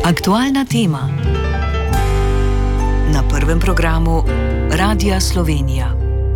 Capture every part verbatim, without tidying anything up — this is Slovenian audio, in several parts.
Aktualna tema na prvem programu Radia Slovenija.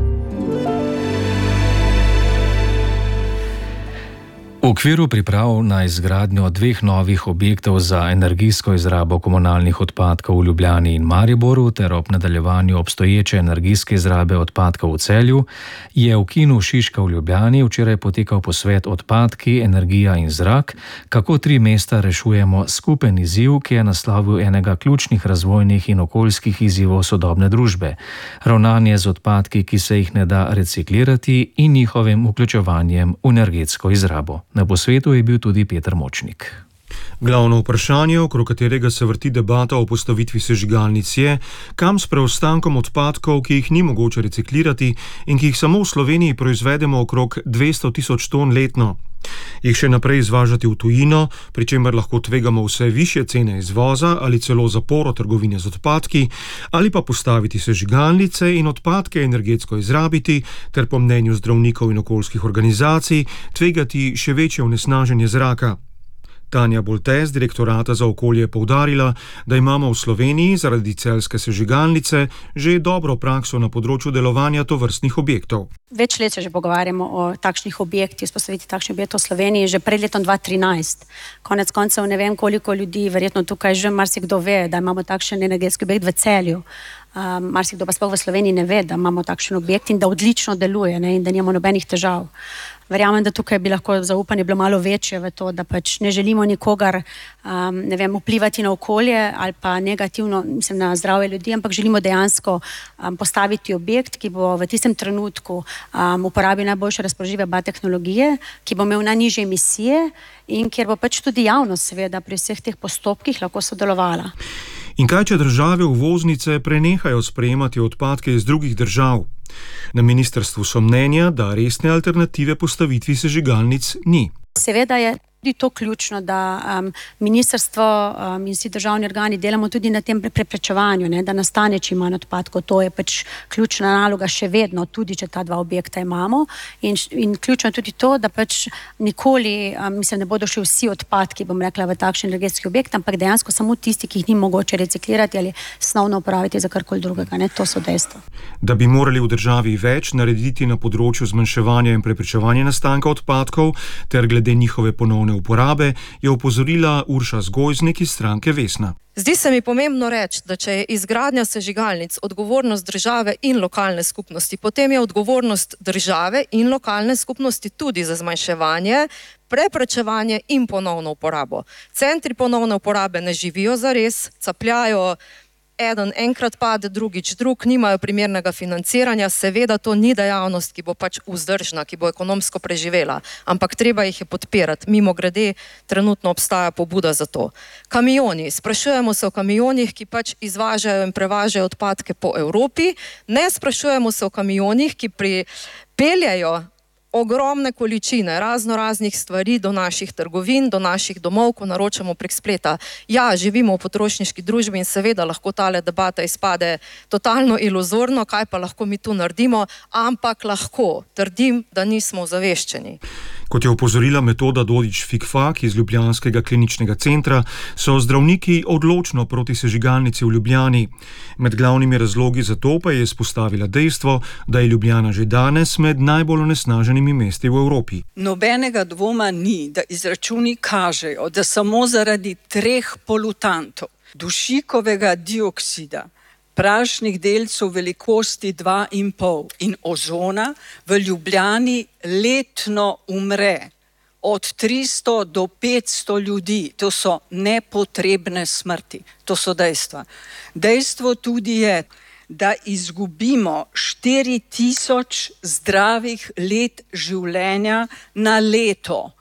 V okviru priprav na izgradnjo dveh novih objektov za energijsko izrabo komunalnih odpadkov v Ljubljani in Mariboru ter ob nadaljevanju obstoječe energijske izrabe odpadkov v Celju je v kinu Šiška v Ljubljani včeraj potekal posvet Odpadki, energija in zrak, kako tri mesta rešujemo skupen izziv, ki je naslovil enega ključnih razvojnih in okoljskih izzivov sodobne družbe: ravnanje z odpadki, ki se jih ne da reciklirati, in njihovim vključevanjem v energetsko izrabo. Na posvetu je bil tudi Peter Močnik. Glavno vprašanje, okrog katerega se vrti debata o postavitvi sežigalnic, je, kam s preostankom odpadkov, ki jih ni mogoče reciklirati in ki jih samo v Sloveniji proizvedemo okrog dvesto tisoč ton letno. Jih še naprej izvažati v tujino, pri čemer lahko tvegamo vse višje cene izvoza ali celo zaporo trgovine z odpadki, ali pa postaviti sežigalnice in odpadke energetsko izrabiti ter po mnenju zdravnikov in okoljskih organizacij tvegati še večje onesnaženje zraka. Tanja Bolte z Direktorata za okolje je poudarila, da imamo v Sloveniji zaradi celjske sežigalnice že dobro prakso na področju delovanja tovrstnih objektov. Več let se že pogovarjamo o takšnih objektih, vzpostaviti takšnih objektov v Sloveniji že pred letom dva tisoč trinajst. Konec koncev ne vem, koliko ljudi, verjetno tukaj že marsikdo ve, da imamo takšen energetski objekt v Celju. Um, marsikdo pa sploh v Sloveniji ne ve, da imamo takšen objekt in da odlično deluje, ne, in da nimamo nobenih težav. Verjamem, da tukaj bi lahko zaupanje bilo malo večje v to, da pač ne želimo nikogar um, ne vem, vplivati na okolje ali pa negativno, mislim, na zdravje ljudi, ampak želimo dejansko um, postaviti objekt, ki bo v tistem trenutku um, uporabil najboljše razpoložljive biotehnologije, ki bo imel najnižje emisije in kjer bo pač tudi javnost seveda pri vseh teh postopkih lahko sodelovala. In kaj, če države uvoznice prenehajo sprejemati odpadke iz drugih držav? Na ministrstvu so mnenja, da resne alternative postavitvi sežigalnic ni. Seveda je tudi to ključno, da um, ministrstvo um, in vsi državni organi delamo tudi na tem preprečevanju, ne, da nastane čim manj odpadkov. To je pač ključna naloga še vedno, tudi če ta dva objekta imamo. In, in ključno je tudi to, da pač nikoli, um, mislim, ne bodo šli vsi odpadki, bom rekla, v takšen energetski objekt, ampak dejansko samo tisti, ki jih ni mogoče reciklirati ali snovno uporabiti za karkoli drugega. Ne, to so dejstva. Da bi morali v državi več narediti na področju zmanjševanja in preprečevanja nastanka odpadkov ter glede njihove ponovne uporabe, je opozorila Urša Zgojznik iz stranke Vesna. Zdi se mi pomembno reči, da če je izgradnja sežigalnic odgovornost države in lokalne skupnosti, potem je odgovornost države in lokalne skupnosti tudi za zmanjševanje, preprečevanje in ponovno uporabo. Centri ponovne uporabe ne živijo zares, capljajo eden enkrat pade, drugič drug, nimajo primernega financiranja. Seveda to ni dejavnost, ki bo pač vzdržna, ki bo ekonomsko preživela, ampak treba jih je podpirati. Mimogrede, trenutno obstaja pobuda za to. Kamioni, sprašujemo se o kamionih, ki pač izvažajo in prevažajo odpadke po Evropi, ne sprašujemo se o kamionih, ki pripeljajo ogromne količine razno raznih stvari do naših trgovin, do naših domov, ko naročamo prek spleta. Ja, živimo v potrošniški družbi in seveda lahko tale debata izpade totalno iluzorno, kaj pa lahko mi tu naredimo, ampak lahko, trdim, da nismo ozaveščeni. Kot je opozorila Metoda Dodič-Fikfak iz Ljubljanskega kliničnega centra, so zdravniki odločno proti sežigalnici v Ljubljani. Med glavnimi razlogi za to pa je izpostavila dejstvo, da je Ljubljana že danes med najbolj onesnaženimi mesti v Evropi. Nobenega dvoma ni, da izračuni kažejo, da samo zaradi treh polutantov, dušikovega dioksida, prašnih delcev velikosti dva in pol in ozona v Ljubljani letno umre od tristo do petsto ljudi. To so nepotrebne smrti. To so dejstva. Dejstvo tudi je, da izgubimo štiri tisoč zdravih let življenja na leto.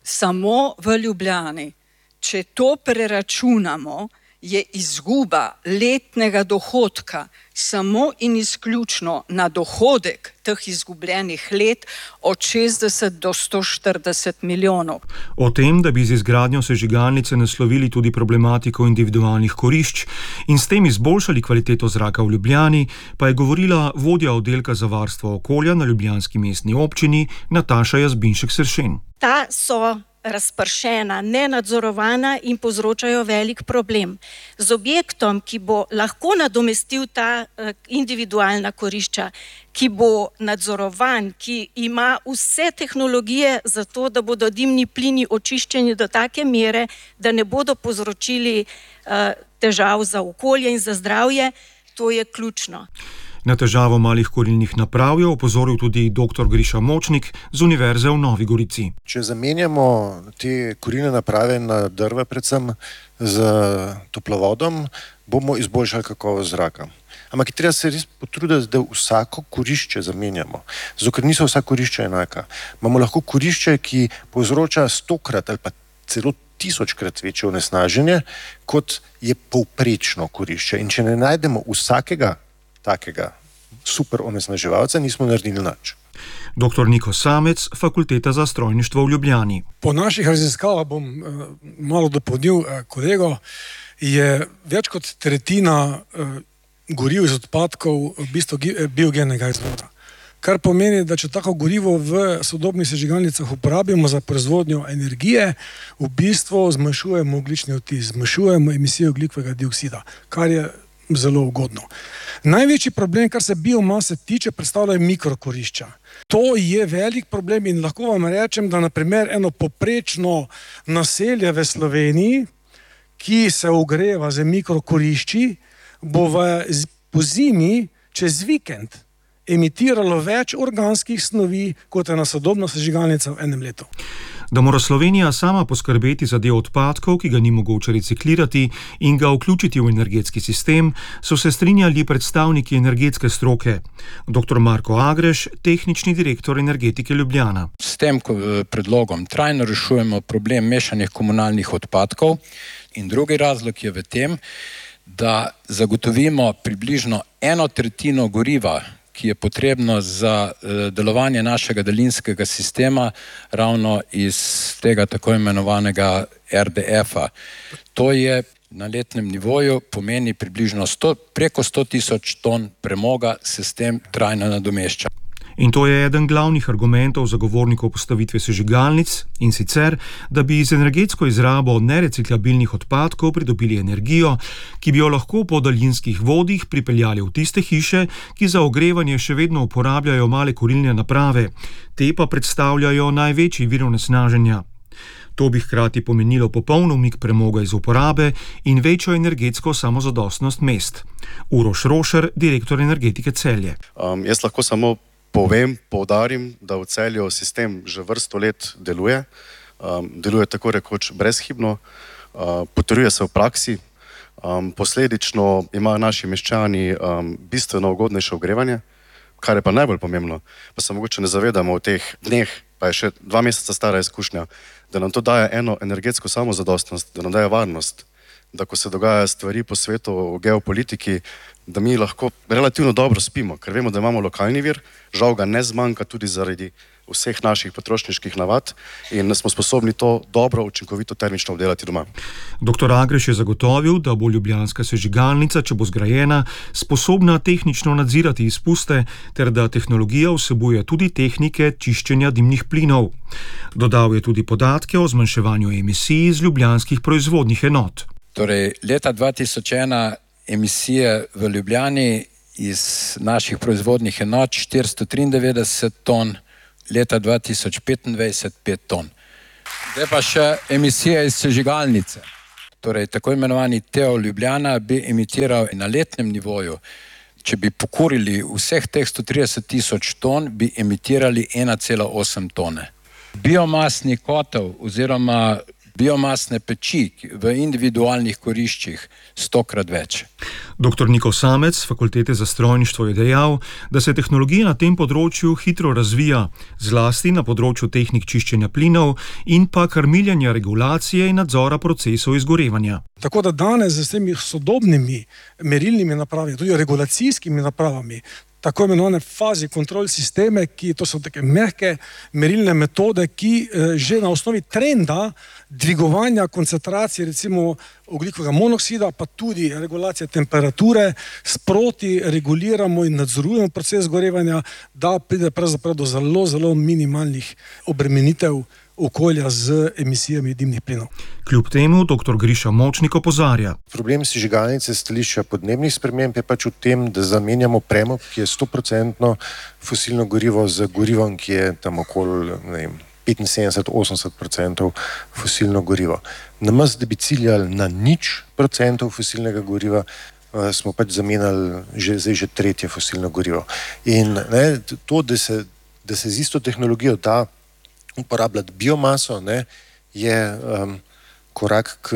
Samo v Ljubljani. Če to preračunamo, je izguba letnega dohodka samo in izključno na dohodek teh izgubljenih let od šestdeset do sto štirideset milijonov. O tem, da bi z izgradnjo sežigalnice naslovili tudi problematiko individualnih kurišč in s tem izboljšali kvaliteto zraka v Ljubljani, pa je govorila vodja oddelka za varstvo okolja na ljubljanski mestni občini Nataša Jazbinšek Seršen. Ta so razpršena, nenadzorovana in povzročajo velik problem. Z objektom, ki bo lahko nadomestil ta individualna kurišča, ki bo nadzorovan, ki ima vse tehnologije za to, da bodo dimni plini očiščeni do take mere, da ne bodo povzročili uh, težav za okolje in za zdravje, to je ključno. Na težavo malih kurilnih naprav je opozoril tudi doktor Griša Močnik z Univerze v Novi Gorici. Če zamenjamo te kurilne naprave na drva, predvsem z toplovodom, bomo izboljšali kakovost zraka. Ampak je treba se res potruditi, da vsako kurišče zamenjamo. Zato, ker niso vsa kurišča enaka. Imamo lahko kurišče, ki povzroča stokrat ali pa celo tisočkrat večje onesnaženje, kot je povprečno kurišče. In če ne najdemo vsakega takega super onesnaževalca, nismo naredili nič. Doktor Niko Samec, Fakulteta za strojništvo v Ljubljani. Po naših raziskavah, bom uh, malo dopolnil uh, kolego, je več kot tretjina uh, goriv iz odpadkov v bistvu biogenega izvora. Kar pomeni, da če tako gorivo v sodobnih sežigalnicah uporabimo za proizvodnjo energije, v bistvu zmanjšujemo ogljični odtis, zmanjšujemo emisijo ogljikovega dioksida, kar je zelo ugodno. Največji problem, kar se biomase tiče, predstavljajo mikrokorišča. To je velik problem in lahko vam rečem, da na primer eno poprečno naselje v Sloveniji, ki se ogreva z mikrokorišči, bo v, po zimi čez vikend emitiralo več organskih snovi, kot je na sodobna sežigalnica v enem letu. Da mora Slovenija sama poskrbeti za del odpadkov, ki ga ni mogoče reciklirati in ga vključiti v energetski sistem, so se strinjali predstavniki energetske stroke. doktor Marko Agreš, tehnični direktor Energetike Ljubljana. S tem predlogom trajno rešujemo problem mešanih komunalnih odpadkov in drugi razlog je v tem, da zagotovimo približno eno tretjino goriva, ki je potrebno za delovanje našega daljinskega sistema ravno iz tega tako imenovanega er de efa. To je na letnem nivoju pomeni približno sto, preko sto tisoč ton premoga, se s tem trajno nadomešča. In to je eden glavnih argumentov zagovornikov postavitve sežigalnic, in sicer, da bi z energetsko izrabo nereciklabilnih odpadkov pridobili energijo, ki bi jo lahko po daljinskih vodih pripeljali v tiste hiše, ki za ogrevanje še vedno uporabljajo male kurilne naprave, te pa predstavljajo največji vir onesnaženja. To bi hkrati pomenilo popoln umik premoga iz uporabe in večjo energetsko samozadostnost mest. Uroš Rošer, direktor Energetike Celje. Um, jaz lahko samo povem, poudarim, da v Celju sistem že vrsto let deluje. Um, deluje tako rekoč brezhibno, uh, potrjuje se v praksi. Um, posledično imajo naši meščani um, bistveno ugodnejše ogrevanje, kar je pa najbolj pomembno. Pa se mogoče ne zavedamo v teh dneh, pa je še dva meseca stara izkušnja, da nam to daje eno energetsko samozadostnost, da nam daje varnost, da ko se dogajajo stvari po svetu v geopolitiki, da mi lahko relativno dobro spimo, ker vemo, da imamo lokalni vir, žal ga ne zmanjka tudi zaradi vseh naših potrošniških navad in smo sposobni to dobro, učinkovito termično obdelati doma. doktor Agreš je zagotovil, da bo ljubljanska sežigalnica, če bo zgrajena, sposobna tehnično nadzirati izpuste, ter da tehnologija vsebuje tudi tehnike čiščenja dimnih plinov. Dodal je tudi podatke o zmanjševanju emisij iz ljubljanskih proizvodnih enot. Torej, leta dva tisoč ena emisije v Ljubljani iz naših proizvodnih enot štiristo triindevetdeset ton, leta dva tisoč petindvajset pet ton. Zdaj pa še emisije iz sežigalnice. Torej, tako imenovani Teo Ljubljana bi emitiral na letnem nivoju, če bi pokurili vseh teh sto trideset tisoč ton, bi emitirali ena cela osem tone. Biomasni kotel oziroma biomasne peči v individualnih kuriščih stokrat več. doktor Niko Samec, Fakultete za strojništvo, je dejal, da se tehnologija na tem področju hitro razvija, zlasti na področju tehnik čiščenja plinov in pa krmiljenja regulacije in nadzora procesov izgorevanja. Tako da danes z temi sodobnimi merilnimi napravami, tudi regulacijskimi napravami, tako imenovane fazi kontrol sisteme, ki to so take mehke merilne metode, ki že na osnovi trenda dvigovanja koncentracije recimo ogljikovega monoksida, pa tudi regulacije temperature, sproti reguliramo in nadzorujemo proces gorevanja, da pride pravzaprav do zelo, zelo minimalnih obremenitev okolja z emisijami dimnih plinov. Kljub temu dr Griša Močnik opozarja. Problem sežigalnice stališča podnebnih sprememb je pač v tem, da zamenjamo premog, ki je sto procentno fosilno gorivo, z gorivom, ki je tam okoli petinsedemdeset do osemdeset procentov fosilno gorivo. Namesto da bi ciljali na nič procentov fosilnega goriva, smo pač zamenjali že, zdaj že tretje fosilno gorivo. In ne, to, da se, da se z isto tehnologijo da uporabljati biomaso, ne, je um, korak k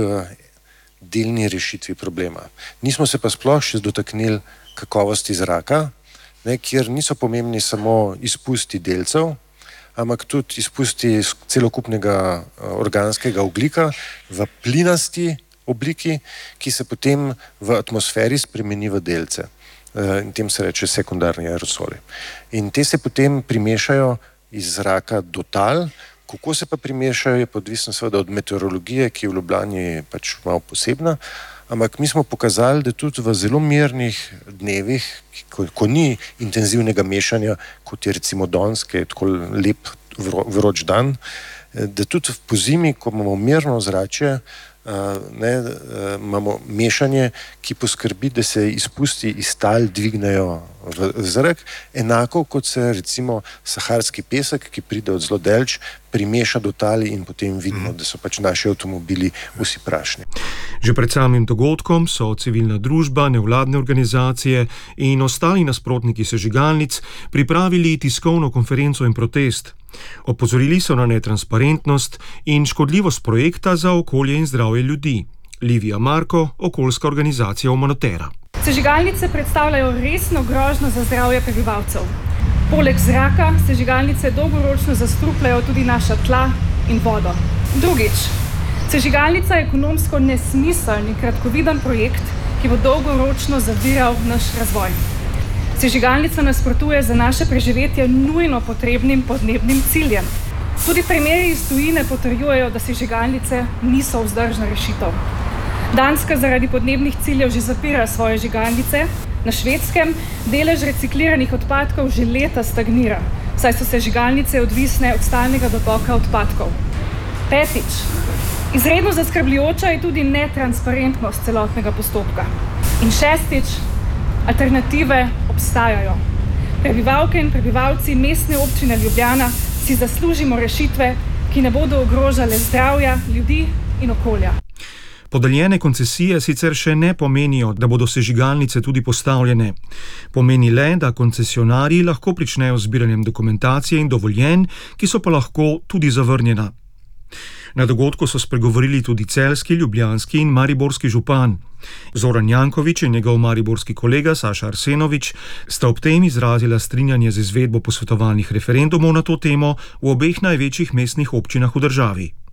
delni rešitvi problema. Nismo se pa sploh še dotaknili kakovosti zraka, ne, kjer niso pomembni samo izpusti delcev, ampak tudi izpusti celokupnega organskega ogljika v plinasti obliki, ki se potem v atmosferi spremeni v delce. In tem se reče sekundarni aerosoli. In te se potem primešajo iz zraka do tal. Kako se pa primešajo, je odvisno seveda od meteorologije, ki je v Ljubljani pač malo posebna, ampak mi smo pokazali, da tudi v zelo mirnih dnevih, ko, ko ni intenzivnega mešanja, kot je recimo danes, ki je tako lep vro, vroč dan, da tudi po zimi, ko imamo mirno zračje, Uh, ne, uh, imamo mešanje, ki poskrbi, da se izpusti iz tal dvignejo v zrak, enako kot se recimo saharski pesek, ki pride od zelo daleč, primeša do tali in potem vidimo, da so pač naši avtomobili vsi prašni. Že pred samim dogodkom so civilna družba, nevladne organizacije in ostali nasprotniki sežigalnic pripravili tiskovno konferenco in protest. Opozorili so na netransparentnost in škodljivost projekta za okolje in zdravje ljudi. Livija Marko, okoljska organizacija Umanotera. Sežigalnice predstavljajo resno grožnjo za zdravje prebivalcev. Poleg zraka sežigalnice dolgoročno zastrupljajo tudi naša tla in vodo. Drugič, sežigalnica je ekonomsko nesmiseln in kratkoviden projekt, ki bo dolgoročno zaviral naš razvoj. Sežigalnica nasprotuje za naše preživetje nujno potrebnim podnebnim ciljem. Tudi primeri iz tujine potrjujejo, da sežigalnice niso vzdržna rešitev. Danska zaradi podnebnih ciljev že zapira svoje žigalnice, na Švedskem delež recikliranih odpadkov že leta stagnira, saj so sežigalnice odvisne od stalnega dotoka odpadkov. Petič, izredno zaskrbljujoča je tudi netransparentnost celotnega postopka. In šestič, alternative obstajajo. Prebivalke in prebivalci mestne občine Ljubljana si zaslužimo rešitve, ki ne bodo ogrožale zdravja ljudi in okolja. Podeljene koncesije sicer še ne pomenijo, da bodo sežigalnice tudi postavljene. Pomeni le, da koncesionarji lahko pričnejo z zbiranjem dokumentacije in dovoljenj, ki so pa lahko tudi zavrnjena. Na dogodku so spregovorili tudi celjski, ljubljanski in mariborski župan. Zoran Janković in njegov mariborski kolega Saša Arsenović sta ob tem izrazila strinjanje z izvedbo posvetovalnih referendumov na to temo v obeh največjih mestnih občinah v državi.